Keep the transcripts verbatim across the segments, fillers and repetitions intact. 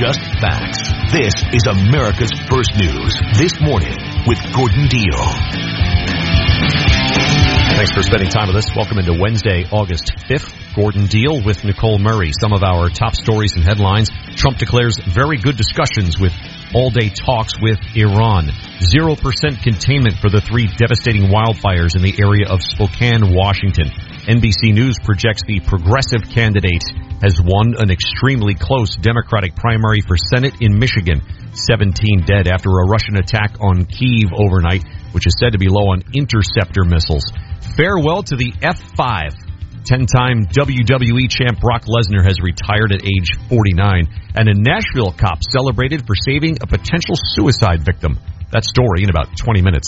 Just facts. This is America's First News. This morning with Gordon Deal. Thanks for spending time with us. Welcome into Wednesday, August fifth. Gordon Deal with Nicole Murray. Some of our top stories and headlines. Trump declares very good discussions with all-day talks with Iran. Zero percent containment for the three devastating wildfires in the area of Spokane, Washington. N B C News projects the progressive candidate has won an extremely close Democratic primary for Senate in Michigan. seventeen dead after a Russian attack on Kyiv overnight, which is said to be low on interceptor missiles. Farewell to the F five. Ten-time W W E champ Brock Lesnar has retired at age forty-nine. And a Nashville cop celebrated for saving a potential suicide victim. That story in about twenty minutes.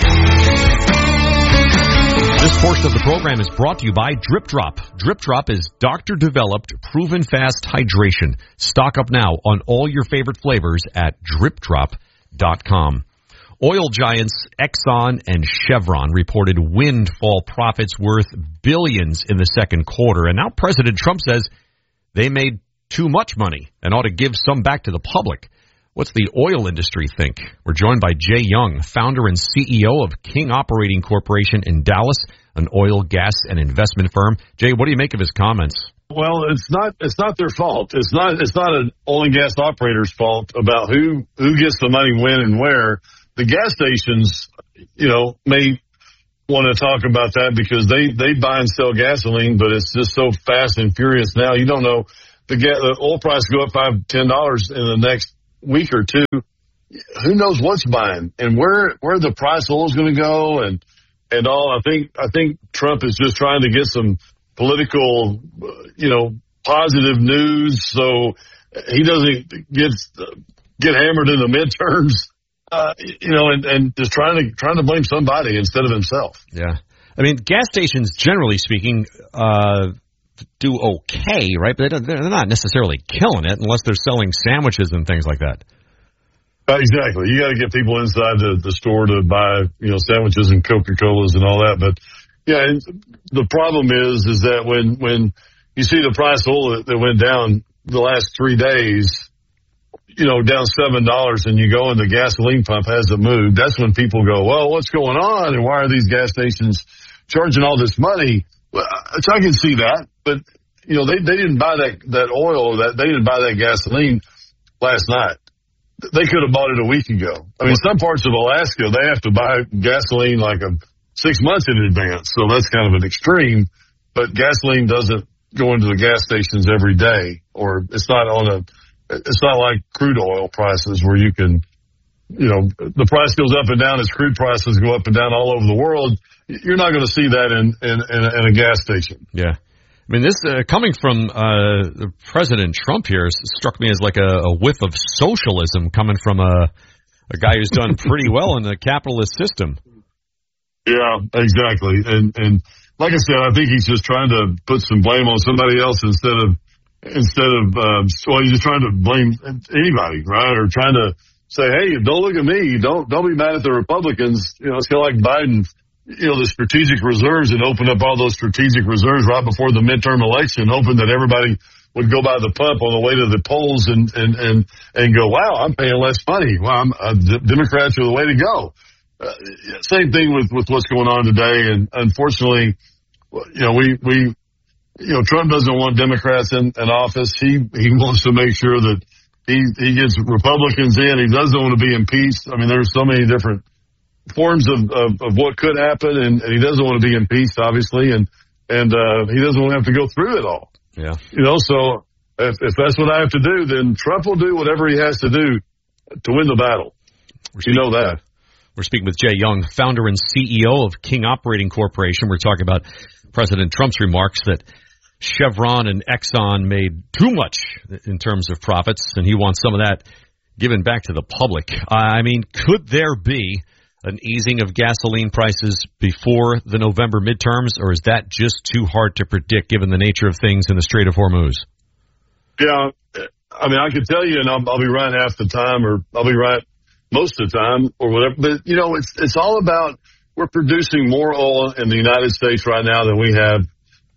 This portion of the program is brought to you by Drip Drop. Drip Drop is doctor-developed, proven-fast hydration. Stock up now on all your favorite flavors at drip drop dot com. Oil giants Exxon and Chevron reported windfall profits worth billions in the second quarter. And now President Trump says they made too much money and ought to give some back to the public. What's the oil industry think? We're joined by Jay Young, founder and C E O of King Operating Corporation in Dallas, an oil, gas, and investment firm. Jay, what do you make of his comments? Well, it's not it's not their fault. It's not it's not an oil and gas operator's fault about who who gets the money when and where. The gas stations, you know, may want to talk about that because they they buy and sell gasoline, but it's just so fast and furious now. You don't know the gas, the oil price go up five ten dollars in the next week or two. Who knows what's buying and where where the price of oil is going to go and and all. I think I think Trump is just trying to get some political, you know, positive news so he doesn't get get hammered in the midterms. Uh, you know, and, and just trying to trying to blame somebody instead of himself. Yeah, I mean, gas stations, generally speaking, uh, do okay, right? But they're not necessarily killing it unless they're selling sandwiches and things like that. Uh, exactly. You got to get people inside the, the store to buy, you know, sandwiches and Coca-Colas and all that. But yeah, and the problem is, is that when when you see the price of oil that, that went down the last three days. You know, down seven dollars and you go and the gasoline pump hasn't moved. That's when people go, well, what's going on? And why are these gas stations charging all this money? Well, so I can see that, but you know, they, they didn't buy that, that oil, that they didn't buy that gasoline last night. They could have bought it a week ago. I mean, some parts of Alaska, they have to buy gasoline like a six months in advance. So that's kind of an extreme, but gasoline doesn't go into the gas stations every day, or it's not on a, It's not like crude oil prices where you can, you know, the price goes up and down as crude prices go up and down all over the world. You're not going to see that in, in, in, a, in a gas station. Yeah. I mean, this uh, coming from uh, President Trump here struck me as like a, a whiff of socialism coming from a, a guy who's done pretty well in the capitalist system. Yeah, exactly. And, and like I said, I think he's just trying to put some blame on somebody else instead of, Instead of, uh, well, you're just trying to blame anybody, right? Or trying to say, hey, don't look at me. Don't, don't be mad at the Republicans. You know, it's kind of like Biden, you know, the strategic reserves and opened up all those strategic reserves right before the midterm election, hoping that everybody would go by the pump on the way to the polls and, and, and, and go, wow, I'm paying less money. Well, I'm, uh, Democrats are the way to go. Uh, same thing with, with what's going on today. And unfortunately, you know, we, we, You know, Trump doesn't want Democrats in, in office. He he wants to make sure that he he gets Republicans in. He doesn't want to be impeached. I mean, there's so many different forms of, of, of what could happen, and, and he doesn't want to be impeached, obviously, and and uh, he doesn't want to have to go through it all. Yeah. You know, so if, if that's what I have to do, then Trump will do whatever he has to do to win the battle. You know that. We're speaking with Jay Young, founder and C E O of King Operating Corporation. We're talking about President Trump's remarks that Chevron and Exxon made too much in terms of profits, and he wants some of that given back to the public. I mean, could there be an easing of gasoline prices before the November midterms, or is that just too hard to predict given the nature of things in the Strait of Hormuz? Yeah, I mean, I can tell you, and I'll, I'll be right half the time, or I'll be right most of the time, or whatever. But, you know, it's it's all about, we're producing more oil in the United States right now than we have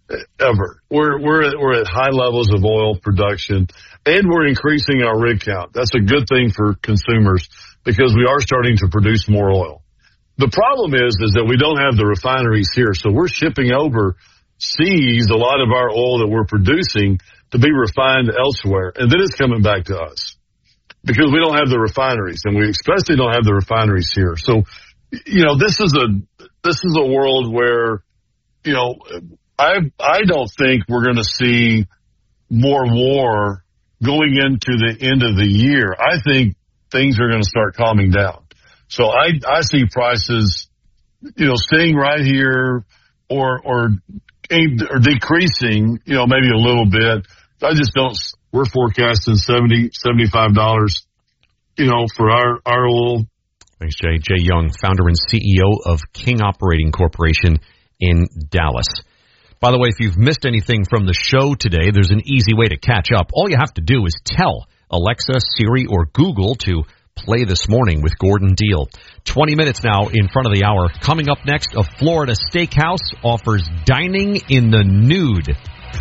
ever. We're, we're at, we're at high levels of oil production, and we're increasing our rig count. That's a good thing for consumers because we are starting to produce more oil. The problem is, is that we don't have the refineries here. So we're shipping overseas a lot of our oil that we're producing to be refined elsewhere. And then it's coming back to us because we don't have the refineries, and we especially don't have the refineries here. So, you know, this is a, this is a world where, you know, I, I don't think we're going to see more war going into the end of the year. I think things are going to start calming down. So I, I see prices, you know, staying right here or, or, or decreasing, you know, maybe a little bit. I just don't, we're forecasting seventy, seventy-five dollars, you know, for our, our oil. Thanks, Jay. Jay Young, founder and C E O of King Operating Corporation in Dallas. By the way, if you've missed anything from the show today, there's an easy way to catch up. All you have to do is tell Alexa, Siri, or Google to play This Morning with Gordon Deal. twenty minutes now in front of the hour. Coming up next, a Florida steakhouse offers dining in the nude.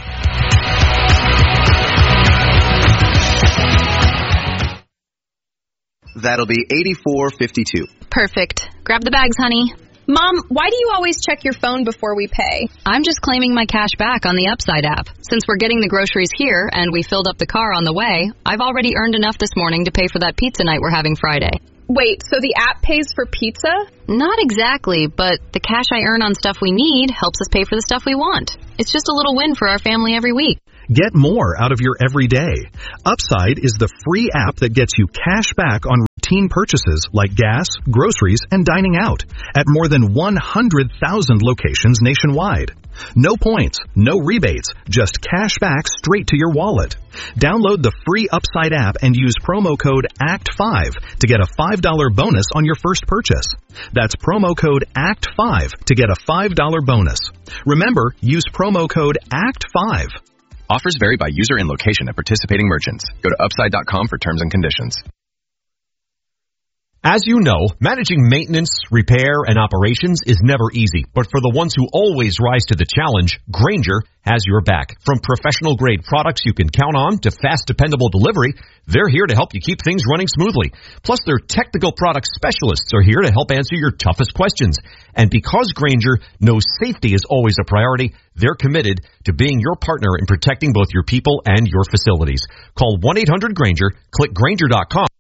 That'll be eighty-four fifty-two. Perfect. Grab the bags, honey. Mom, why do you always check your phone before we pay? I'm just claiming my cash back on the Upside app. Since we're getting the groceries here and we filled up the car on the way, I've already earned enough this morning to pay for that pizza night we're having Friday. Wait, so the app pays for pizza? Not exactly, but the cash I earn on stuff we need helps us pay for the stuff we want. It's just a little win for our family every week. Get more out of your everyday. Upside is the free app that gets you cash back on routine purchases like gas, groceries, and dining out at more than one hundred thousand locations nationwide. No points, no rebates, just cash back straight to your wallet. Download the free Upside app and use promo code A C T five to get a five dollars bonus on your first purchase. That's promo code A C T five to get a five dollars bonus. Remember, use promo code A C T five. Offers vary by user and location at participating merchants. Go to upside dot com for terms and conditions. As you know, managing maintenance, repair, and operations is never easy. But for the ones who always rise to the challenge, Grainger has your back. From professional-grade products you can count on to fast, dependable delivery, they're here to help you keep things running smoothly. Plus, their technical product specialists are here to help answer your toughest questions. And because Grainger knows safety is always a priority, they're committed to being your partner in protecting both your people and your facilities. Call one eight hundred Grainger, click Grainger dot com.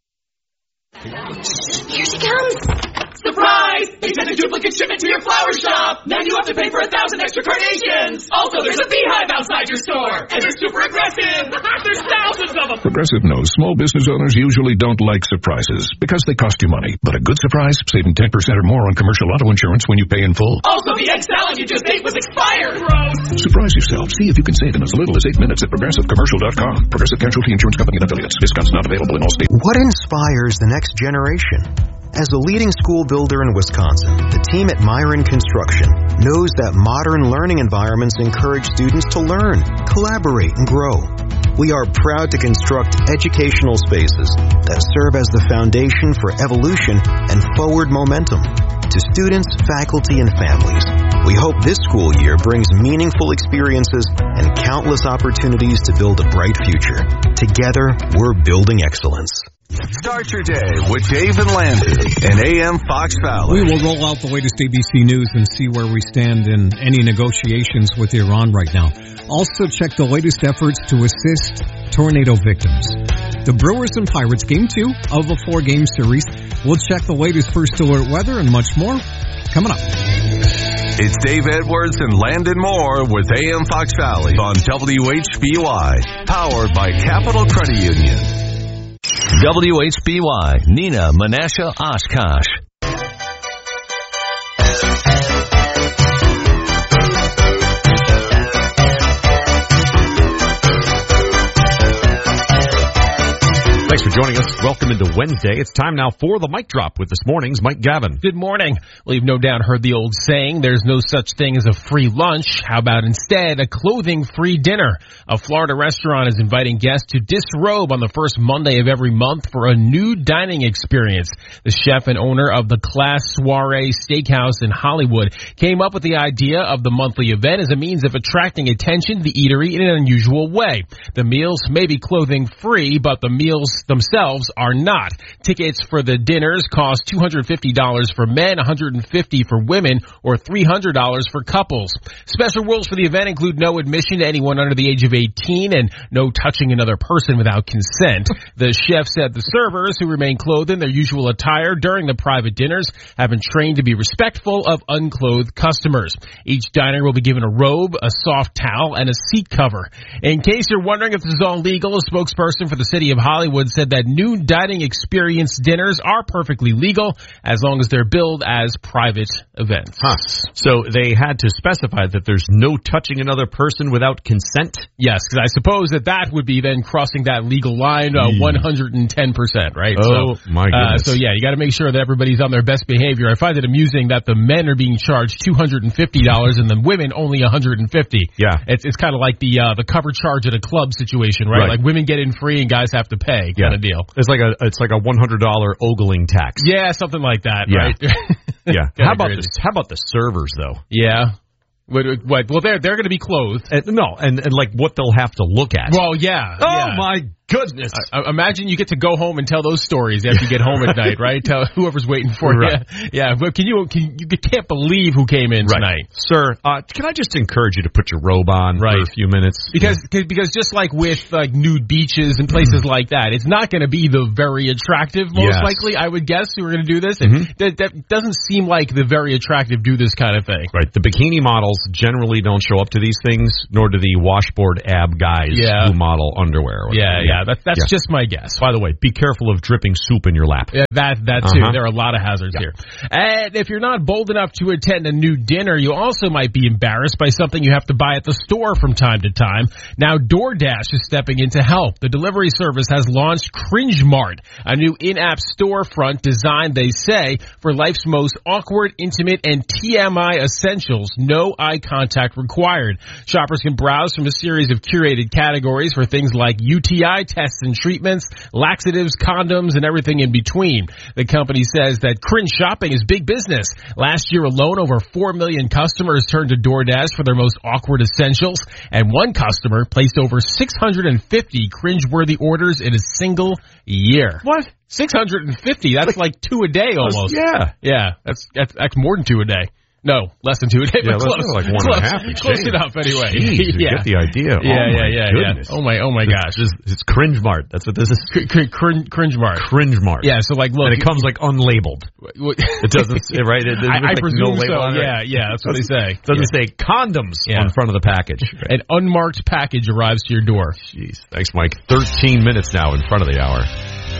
Here she comes! Surprise! They sent a duplicate shipment to your flower shop! Now you have to pay for a thousand extra carnations! Also, there's a beehive outside your store! And they're super aggressive! There's thousands of them! Progressive knows small business owners usually don't like surprises because they cost you money. But a good surprise, saving ten percent or more on commercial auto insurance when you pay in full. Also, the egg salad you just ate was expired! Gross! Surprise yourself. See if you can save in as little as eight minutes at progressive commercial dot com. Progressive Casualty Insurance Company and affiliates. Discounts not available in all states. What inspires the next generation? As a leading school builder in Wisconsin, the team at Myron Construction knows that modern learning environments encourage students to learn, collaborate, and grow. We are proud to construct educational spaces that serve as the foundation for evolution and forward momentum. To students, faculty, and families, we hope this school year brings meaningful experiences and countless opportunities to build a bright future. Together, we're building excellence. Start your day with Dave and Landon and A M Fox Valley. We will roll out the latest A B C News and see where we stand in any negotiations with Iran right now. Also check the latest efforts to assist tornado victims. The Brewers and Pirates, game two of a four-game series. We'll check the latest first alert weather and much more coming up. It's Dave Edwards and Landon Moore with A M Fox Valley on W H B Y, powered by Capital Credit Union. W H B Y, Nina Menashe Oshkosh. Thanks for joining us. Welcome into Wednesday. It's time now for the Mic Drop with this morning's Mike Gavin. Good morning. Well, you've no doubt heard the old saying, there's no such thing as a free lunch. How about instead a clothing-free dinner? A Florida restaurant is inviting guests to disrobe on the first Monday of every month for a nude dining experience. The chef and owner of the Class Soiree Steakhouse in Hollywood came up with the idea of the monthly event as a means of attracting attention to the eatery in an unusual way. The meals may be clothing-free, but the meals themselves are not. Tickets for the dinners cost two hundred fifty dollars for men, one hundred fifty dollars for women, or three hundred dollars for couples. Special rules for the event include no admission to anyone under the age of eighteen and no touching another person without consent. The chef said the servers, who remain clothed in their usual attire during the private dinners, have been trained to be respectful of unclothed customers. Each diner will be given a robe, a soft towel, and a seat cover. In case you're wondering if this is all legal, a spokesperson for the city of Hollywood said that nude dining experience dinners are perfectly legal as long as they're billed as private events. Huh. So they had to specify that there's no touching another person without consent? Yes, because I suppose that that would be then crossing that legal line uh, one hundred ten percent, right? Oh, so, my goodness. Uh, so, yeah, you got to make sure that everybody's on their best behavior. I find it amusing that the men are being charged two hundred fifty dollars and the women only one hundred fifty dollars. Yeah. It's, it's kind of like the uh, the cover charge at a club situation, right? right? Like women get in free and guys have to pay kind yeah. of deal. It's like a it's like a one hundred dollars ogling tax. Yeah, something like that, yeah. right? yeah. How about this? How about the servers though? Yeah. What, what, well, they're they're going to be clothed. And, no, and, and like what they'll have to look at. Well, yeah. Oh yeah. my goodness! Uh, imagine you get to go home and tell those stories after you get home at night, right? Tell whoever's waiting for right. you. Yeah, but can you can you can't believe who came in right. tonight, sir? Uh, can I just encourage you to put your robe on right. for a few minutes? Because yeah. because just like with like nude beaches and places mm-hmm. like that, it's not going to be the very attractive, most yes. likely. I would guess who are going to do this. And mm-hmm. that, that doesn't seem like the very attractive do this kind of thing. Right. The bikini models generally don't show up to these things, nor do the washboard ab guys yeah. who model underwear. Yeah, yeah, that, that's yeah. just my guess. By the way, be careful of dripping soup in your lap. Yeah, that that too. Uh-huh. There are a lot of hazards yeah. here. And if you're not bold enough to attend a new dinner, you also might be embarrassed by something you have to buy at the store from time to time. Now, DoorDash is stepping in to help. The delivery service has launched Cringe Mart, a new in-app storefront designed, they say, for life's most awkward, intimate, and T M I essentials. No eye contact required. Shoppers can browse from a series of curated categories for things like U T I tests and treatments, laxatives, condoms, and everything in between. The company says that cringe shopping is big business. Last year alone, over four million customers turned to DoorDash for their most awkward essentials, and one customer placed over six hundred fifty cringe-worthy orders in a single year. What? six hundred fifty? That's like, like two a day almost. Yeah. Yeah, that's, that's, that's more than two a day. No, less than two a day, yeah, but close. Like one close, and a half close enough anyway. Jeez, yeah. You get the idea. Yeah, oh yeah, yeah, goodness. yeah. Oh my, oh my gosh. It's, it's Cringe Mart. That's what this is. C- c- cringe, cringe Mart. Cringe Mart. Yeah, so like, look. And it comes like unlabeled. It doesn't, right? It doesn't I, I like presume no label so. on it. Yeah, yeah, that's what they say. It doesn't yeah. say condoms yeah. on front of the package. Right. An unmarked package arrives to your door. Jeez. Thanks, Mike. thirteen minutes now in front of the hour.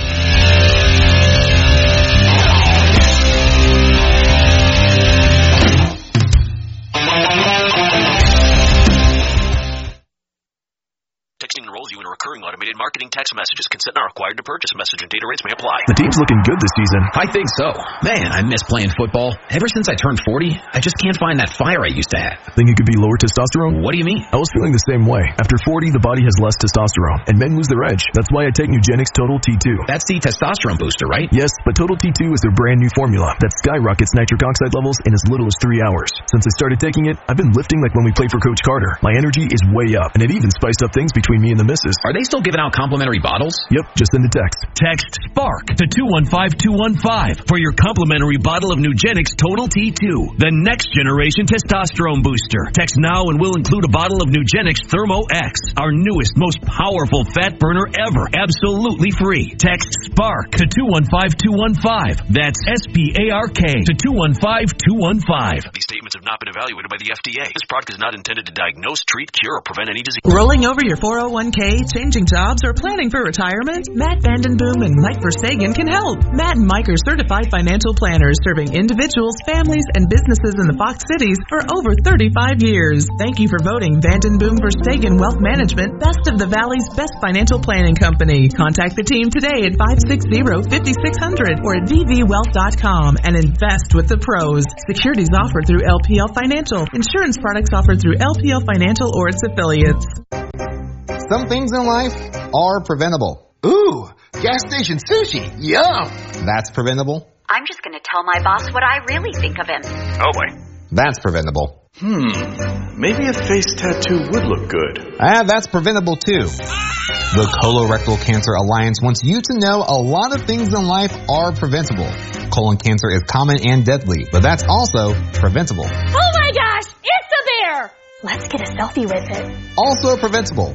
Texting enrolls you in a recurring automated marketing text messages. Consent not required to purchase. Message and data rates may apply. The team's looking good this season. I think so. Man, I miss playing football. Ever since I turned forty, I just can't find that fire I used to have. Think it could be lower testosterone? What do you mean? I was feeling the same way. After forty, the body has less testosterone, and men lose their edge. That's why I take Nugenix Total T two. That's the testosterone booster, right? Yes, but Total T two is their brand new formula that skyrockets nitric oxide levels in as little as three hours. Since I started taking it, I've been lifting like when we played for Coach Carter. My energy is way up, and it even spiced up things between me and the missus. Are they still giving out complimentary bottles? Yep, just send a text. Text SPARK to two one five two one five for your complimentary bottle of Nugenix Total T two, the next generation testosterone booster. Text now and we'll include a bottle of Nugenix Thermo X, our newest, most powerful fat burner ever, absolutely free. Text SPARK to two one five two one five. That's S P A R K to two one five two one five. These statements have not been evaluated by the F D A. This product is not intended to diagnose, treat, cure, or prevent any disease. Rolling over your four oh one k, changing jobs, or planning Planning for retirement? Matt Vandenboom and Mike Verstegen can help. Matt and Mike are certified financial planners serving individuals, families, and businesses in the Fox Cities for over thirty-five years. Thank you for voting Vandenboom Verstegen Wealth Management Best of the Valley's best financial planning company. Contact the team today at five six zero, five six zero zero or at v v wealth dot com and invest with the pros. Securities offered through L P L Financial. Insurance products offered through L P L Financial or its affiliates. Some things in life are preventable. Ooh, gas station sushi. Yum. That's preventable. I'm just going to tell my boss what I really think of him. Oh boy. That's preventable. Hmm, maybe a face tattoo would look good. Ah, that's preventable too. The Colorectal Cancer Alliance wants you to know a lot of things in life are preventable. Colon cancer is common and deadly, but that's also preventable. Oh my gosh, it's a bear! Let's get a selfie with it. Also preventable.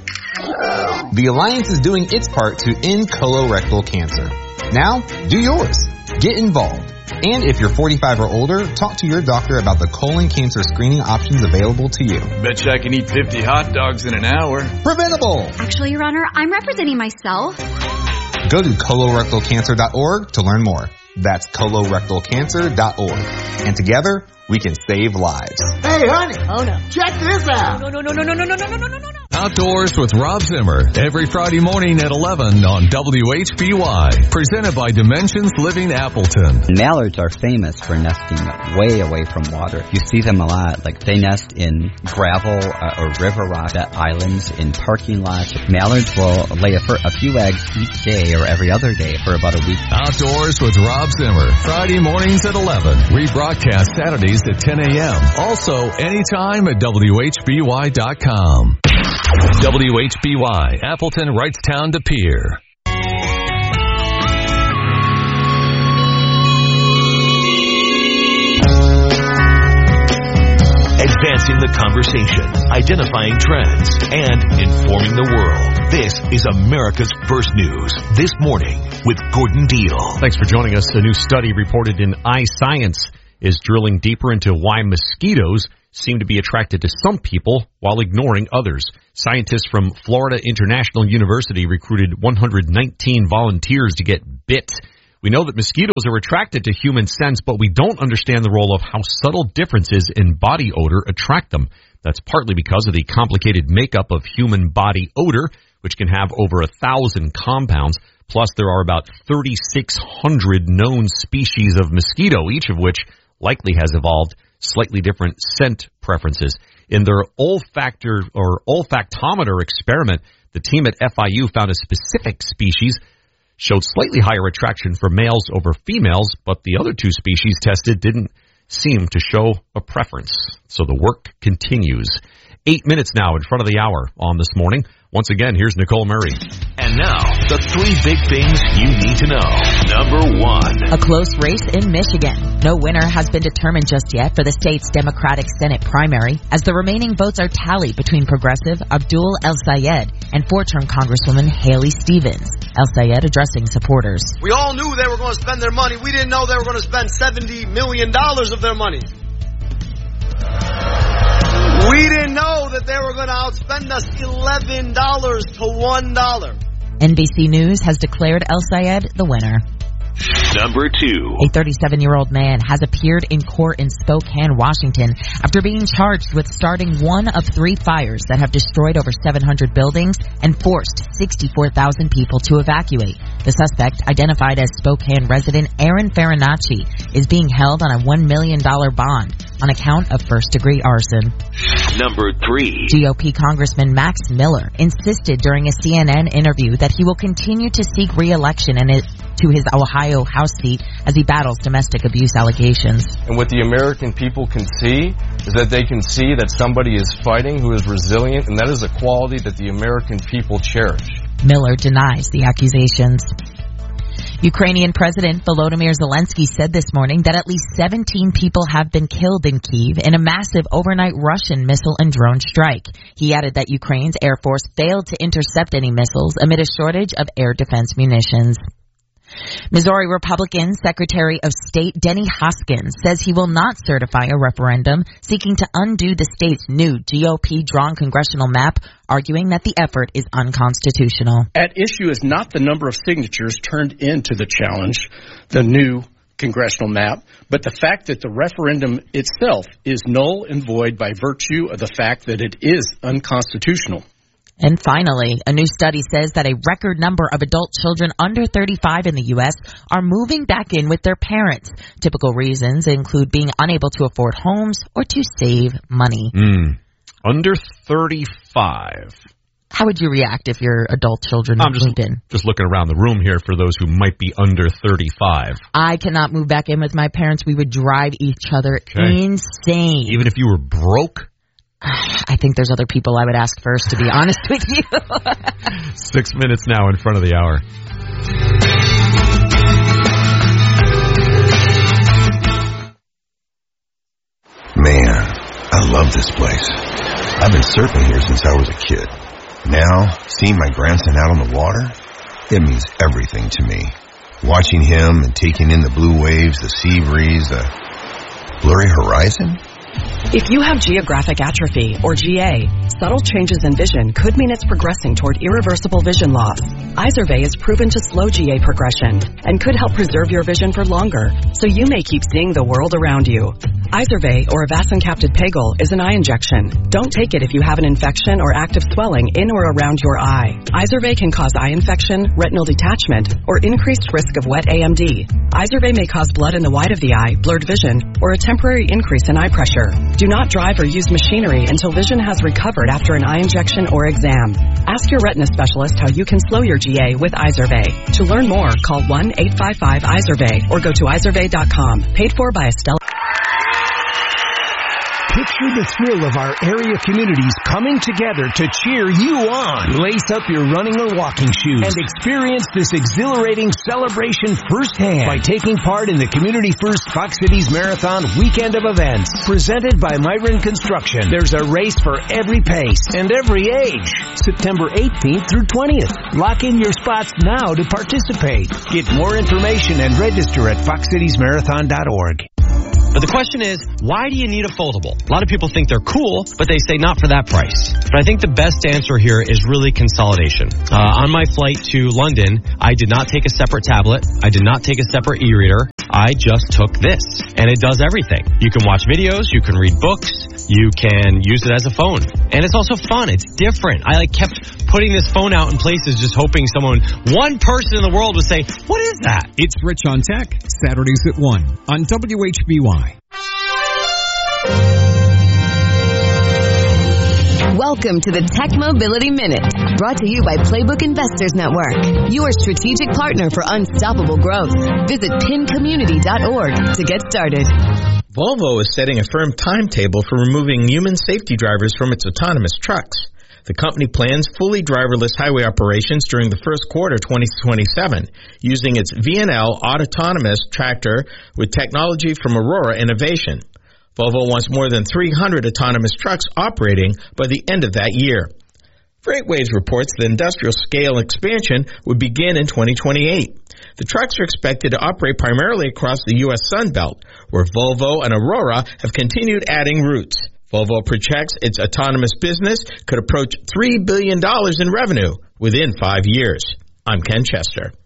The Alliance is doing its part to end colorectal cancer. Now, do yours. Get involved. And if you're forty-five or older, talk to your doctor about the colon cancer screening options available to you. Betcha I can eat fifty hot dogs in an hour. Preventable! Actually, Your Honor, I'm representing myself. Go to colorectal cancer dot org to learn more. That's colorectal cancer dot org. And together, we can save lives. Hey, honey. Oh, no. Check this out. No, no, no, no, no, no, no, no, no, no, no, no. Outdoors with Rob Zimmer, every Friday morning at eleven on W H B Y. Presented by Dimensions Living Appleton. Mallards are famous for nesting way away from water. You see them a lot. Like they nest in gravel uh, or river rock islands, in parking lots. Mallards will lay a, a few eggs each day or every other day for about a week. Outdoors with Rob Zimmer, Friday mornings at eleven. Rebroadcast Saturdays at ten a.m. Also, anytime at W H B Y dot com. W H B Y, Appleton, Wrightstown to Pier. Advancing the conversation, identifying trends, and informing the world. This is America's First News, This Morning with Gordon Deal. Thanks for joining us. A new study reported in iScience is drilling deeper into why mosquitoes seem to be attracted to some people while ignoring others. Scientists from Florida International University recruited one hundred nineteen volunteers to get bit. We know that mosquitoes are attracted to human scents, but we don't understand the role of how subtle differences in body odor attract them. That's partly because of the complicated makeup of human body odor, which can have over a thousand compounds. Plus, there are about thirty-six hundred known species of mosquito, each of which likely has evolved slightly different scent preferences. In their olfactor or olfactometer experiment, the team at F I U found a specific species showed slightly higher attraction for males over females, but the other two species tested didn't seem to show a preference. So the work continues. Eight minutes now in front of the hour on This Morning. Once again, here's Nicole Murray. And now, the three big things you need to know. Number one. A close race in Michigan. No winner has been determined just yet for the state's Democratic Senate primary, as the remaining votes are tallied between progressive Abdul El-Sayed and four-term Congresswoman Haley Stevens. El-Sayed addressing supporters. We all knew they were going to spend their money. We didn't know they were going to spend seventy million dollars of their money. We didn't know that they were going to outspend us eleven dollars to one dollar. N B C News has declared El-Sayed the winner. Number two. A thirty-seven-year-old man has appeared in court in Spokane, Washington, after being charged with starting one of three fires that have destroyed over seven hundred buildings and forced sixty-four thousand people to evacuate. The suspect, identified as Spokane resident Aaron Farinacci, is being held on a one million dollars bond on account of first-degree arson. Number three. G O P Congressman Max Miller insisted during a C N N interview that he will continue to seek re-election and it to his Ohio House seat as he battles domestic abuse allegations. And what the American people can see is that they can see that somebody is fighting who is resilient, and that is a quality that the American people cherish. Miller denies the accusations. Ukrainian President Volodymyr Zelensky said this morning that at least seventeen people have been killed in Kyiv in a massive overnight Russian missile and drone strike. He added that Ukraine's Air Force failed to intercept any missiles amid a shortage of air defense munitions. Missouri Republican Secretary of State Denny Hoskins says he will not certify a referendum seeking to undo the state's new G O P-drawn congressional map, arguing that the effort is unconstitutional. At issue is not the number of signatures turned into the challenge, the new congressional map, but the fact that the referendum itself is null and void by virtue of the fact that it is unconstitutional. And finally, a new study says that a record number of adult children under thirty-five in the U S are moving back in with their parents. Typical reasons include being unable to afford homes or to save money. Mm. Under thirty-five. How would you react if your adult children I'm just, moved in? Just looking around the room here for those who might be under thirty-five. I cannot move back in with my parents. We would drive each other okay. insane. Even if you were broke? I think there's other people I would ask first, to be honest with you. Six minutes now in front of the hour. Man, I love this place. I've been surfing here since I was a kid. Now, seeing my grandson out on the water, it means everything to me. Watching him and taking in the blue waves, the sea breeze, the blurry horizon. If you have geographic atrophy, or G A, subtle changes in vision could mean it's progressing toward irreversible vision loss. Izervay is proven to slow G A progression and could help preserve your vision for longer, so you may keep seeing the world around you. Izervay, or avacincaptad pegol, is an eye injection. Don't take it if you have an infection or active swelling in or around your eye. Izervay can cause eye infection, retinal detachment, or increased risk of wet A M D. Izervay may cause blood in the white of the eye, blurred vision, or a temporary increase in eye pressure. Do not drive or use machinery until vision has recovered after an eye injection or exam. Ask your retina specialist how you can slow your G A with Izervay. To learn more, call one eight five five Izervay or go to izervay dot com. Paid for by Estella. Picture the thrill of our area communities coming together to cheer you on. Lace up your running or walking shoes and experience this exhilarating celebration firsthand by taking part in the Community First Fox Cities Marathon weekend of events. Presented by Myron Construction, there's a race for every pace and every age. September eighteenth through twentieth. Lock in your spots now to participate. Get more information and register at fox cities marathon dot org. But the question is, why do you need a foldable? A lot of people think they're cool, but they say not for that price. But I think the best answer here is really consolidation. Uh, on my flight to London, I did not take a separate tablet. I did not take a separate e-reader. I just took this, and it does everything. You can watch videos, you can read books, you can use it as a phone. And it's also fun. It's different. I like kept putting this phone out in places just hoping someone, one person in the world would say, what is that? It's Rich on Tech, Saturdays at one on W H B Y. Welcome to the Tech Mobility Minute, brought to you by Playbook Investors Network, your strategic partner for unstoppable growth. Visit pin community dot org to get started. Volvo is setting a firm timetable for removing human safety drivers from its autonomous trucks. The company plans fully driverless highway operations during the first quarter twenty twenty-seven, using its V N L autonomous tractor with technology from Aurora Innovation. Volvo wants more than three hundred autonomous trucks operating by the end of that year. Freightways reports the industrial scale expansion would begin in twenty twenty-eight. The trucks are expected to operate primarily across the U S Sun Belt, where Volvo and Aurora have continued adding routes. Volvo projects its autonomous business could approach three billion dollars in revenue within five years. I'm Ken Chester.